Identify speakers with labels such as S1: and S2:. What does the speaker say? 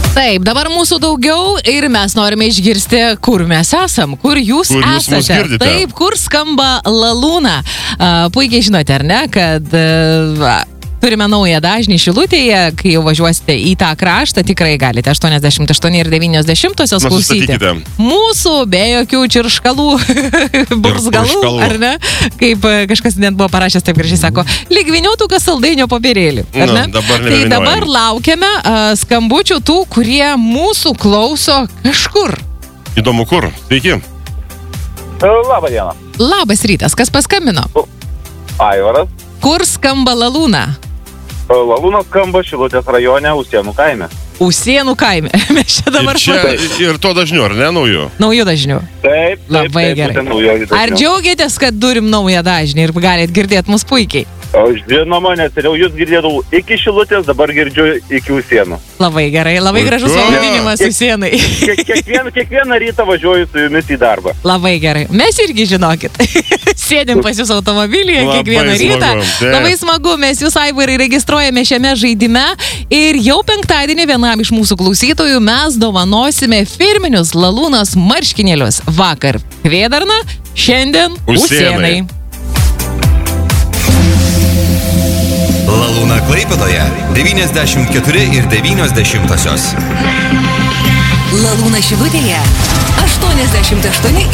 S1: Taip, dabar mūsų daugiau ir mes norime išgirsti, kur mes esam, kur jūs esate. Taip, kur skamba Lalūna. Puikiai žinote, ar ne, kad turime naują dažnį Šilutėje, kai jau važiuosite į tą kraštą, tikrai galite 88 ir 90 klausyti. Mūsų be jokių čirškalų, burzgalų, ar ne? Kaip kažkas net buvo parašęs, taip gražiai sako, lyg vyniotukas saldainio popierėlį. Tai dabar laukiame skambučių tų, kurie mūsų klauso kažkur.
S2: Įdomu kur. Sveiki.
S3: Labą dieną.
S1: Labas rytas. Kas paskambino?
S3: Aivaras.
S1: Kur skamba Lalūna?
S3: Lalūna skamba Šilutės rajone, Usienų kaime.
S1: Usienų kaime. Mes čia dabar
S2: ir to dažniu, ar ne, nauju?
S1: Nauju dažniu.
S3: Taip.
S1: Labai gerai. Ar džiaugiatės, kad turim naują dažnį ir galit girdėti mus puikiai?
S3: Žinoma, nes jau jūs girdėdavau iki Šilutės, dabar girdžiu iki Usienų.
S1: Labai gerai, labai gražus pavadinimas Usienai.
S3: Kiekvieną rytą važiuoju su jumis į darbą.
S1: Labai gerai. Mes irgi žinokit. Sėdim pas jūs automobilyje kiekvieną rytą. Labai smagu, mes jūs, Aivarai, registruojame šiame žaidime ir jau penktadienį vienam iš mūsų klausytojų mes dovanosime firminius Lalūnos marškinėlius. Vakar Kvėdarna, šiandien Usienai.
S4: Lalūna Klaipėdoje 94 ir 90.
S5: Lalūna Šilutėje 88